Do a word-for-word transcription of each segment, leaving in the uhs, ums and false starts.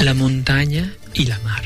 la muntanya i la mar.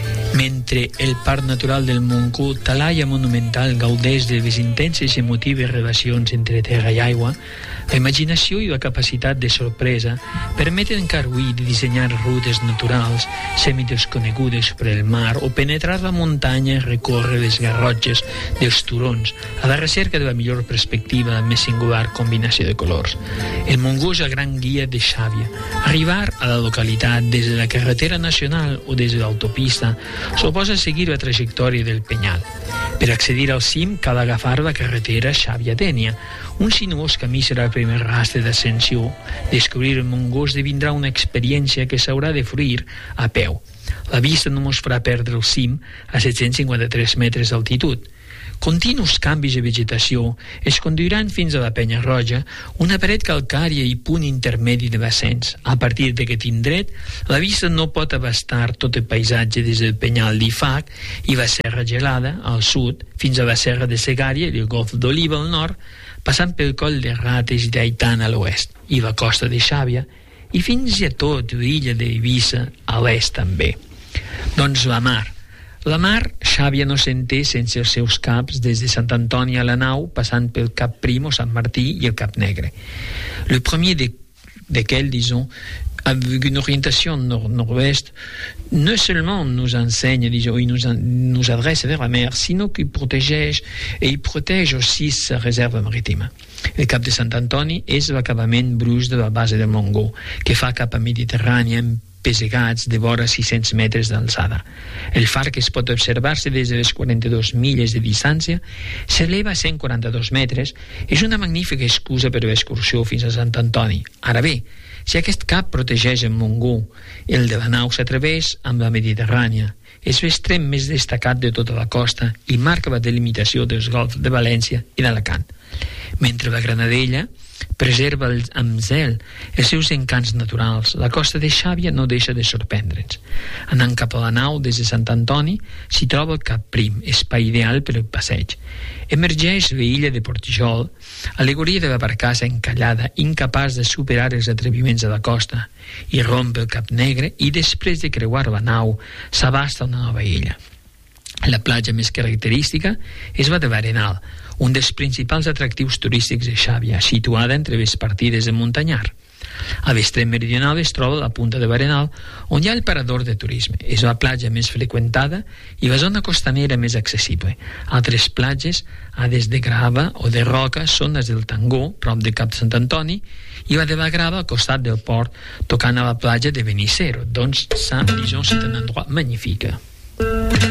Mentre el Parc Natural del Montcó, talaia monumental, gaudeix de les intenses i emotives relacions entre terra i aigua, la imaginació i la capacitat de sorpresa permeten encara avui de dissenyar rutes naturals semidesconegudes per el mar o penetrar la muntanya i recórrer les garrotxes dels turons a la recerca de la millor perspectiva, la més singular combinació de colors. El Montcó és la gran guia de Xàbia. Arribar a la localitat des de la carretera nacional o des de l'autopista suposa seguir la trajectòria del penyal. Per accedir al cim cal agafar la carretera Xàbia-Dénia. Un sinuós camí serà el primer rastre d'ascensió. Descobrir el Montcó esdevindrà una experiència que s'haurà de fruir a peu. La vista no mos farà perdre el cim a set-cents cinquanta-tres metres d'altitud. Continus canvis de vegetació es conduiran fins a la Penya Roja, una paret calcària i punt intermedi de l'ascens. A partir d'aquest indret, la vista no pot abastar tot el paisatge des del penyal d'Ifac i la Serra Gelada al sud, fins a la Serra de Segària i el Golf d'Oliva al nord, passant pel coll de Rates i d'Aitana a l'oest, i la costa de Xàbia, i fins a tot l'illa d'Eivissa a l'est també. Doncs la mar. La mar, Xàbia no s'entén sense els seus caps des de Sant Antoni a la nau, passant pel Cap Prim o Sant Martí i el Cap Negre. Le premier de, desquels, disons, avec une orientation nord nord-ouest, non seulement nous enseigne, disons, il nous, nous adresse vers la mer, sinon qu'il protège, et il protège aussi sa réserve maritime. El Cap de Sant Antoni és l'acabament brusc de la base del Montcó, que fa cap a Mediterrània amb pesegats de vora sis-cents metres d'alçada. El far, que es pot observar-se des de les quaranta-dues milles de distància, s'eleva a cent quaranta-dos metres. És una magnífica excusa per a l'excursió fins a Sant Antoni. Ara bé, si aquest cap protegeix el Montcó, el de la nau s'atreveix amb la Mediterrània. És l'extrem més destacat de tota la costa i marca la delimitació dels golfs de València i d'Alacant. Mentre la Granadella preserva amb zel els seus encants naturals, la costa de Xàbia no deixa de sorprendre'ns. Anant cap a la nau des de Sant Antoni s'hi troba el Cap Prim, espai ideal per al passeig. Emergeix l'illa de Portijol, al·legoria de la barcassa encallada, incapaç de superar els atreviments de la costa, i romp el Cap Negre i després de creuar la nau s'abasta una nova illa. La platja més característica és la de l'Arenal, un dels principals atractius turístics de Xàbia, situada entre les partides de Montanyar. A l'extrem meridional es troba la punta de l'Arenal, on hi ha el parador de turisme. És la platja més freqüentada i la zona costanera més accessible. Altres platges, ades de grava o de roca, són les del Tangó, prop de Cap Sant Antoni, i la de la Grava al costat del port, tocant a la platja de Benicero. Doncs, ça, disons, c'est un endroit magnifique.